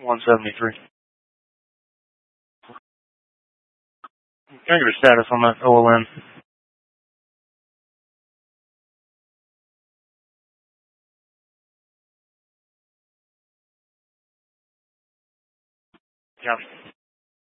173. Can I give a status on that OLN? Yeah.